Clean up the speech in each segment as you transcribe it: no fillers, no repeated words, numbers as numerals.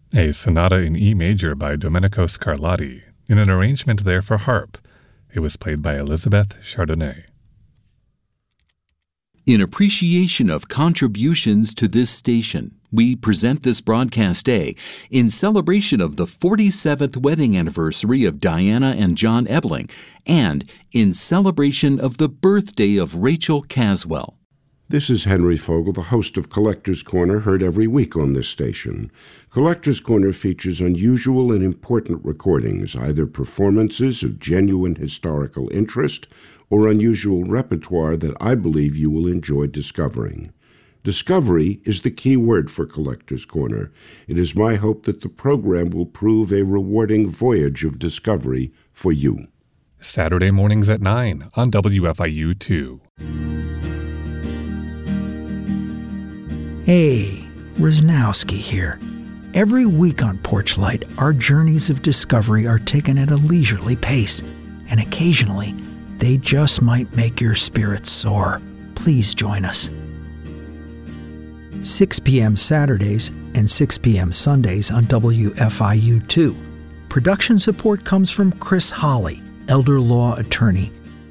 a sonata in E major by Domenico Scarlatti, in an arrangement there for harp. It was played by Elizabeth Chardonnay. In appreciation of contributions to this station, we present this broadcast day in celebration of the 47th wedding anniversary of Diana and John Ebling and in celebration of the birthday of Rachel Caswell. This is Henry Fogel, the host of Collector's Corner, heard every week on this station. Collector's Corner features unusual and important recordings, either performances of genuine historical interest or unusual repertoire that I believe you will enjoy discovering. Discovery is the key word for Collector's Corner. It is my hope that the program will prove a rewarding voyage of discovery for you. Saturday mornings at 9 on WFIU-2. Hey, Rosnowski here. Every week on Porchlight, our journeys of discovery are taken at a leisurely pace, and occasionally, they just might make your spirits soar. Please join us. 6 p.m. Saturdays and 6 p.m. Sundays on WFIU-2. Production support comes from Chris Holly, elder law attorney.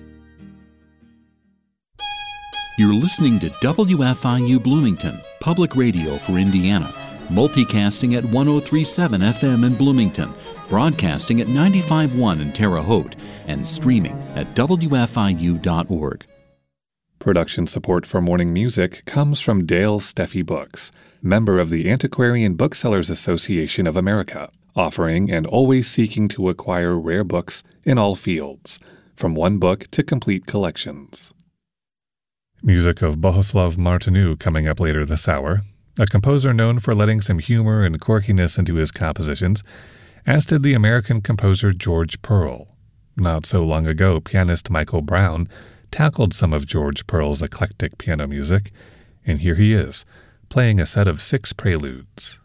You're listening to WFIU Bloomington, public radio for Indiana, multicasting at 103.7 FM in Bloomington, broadcasting at 95.1 in Terre Haute, and streaming at WFIU.org. Production support for morning music comes from Dale Steffi Books, member of the Antiquarian Booksellers Association of America, offering and always seeking to acquire rare books in all fields, from one book to complete collections. Music of Bohuslav Martinu coming up later this hour, a composer known for letting some humor and quirkiness into his compositions, as did the American composer George Pearl. Not so long ago, pianist Michael Brown tackled some of George Pearl's eclectic piano music, and here he is, playing a set of 6 preludes.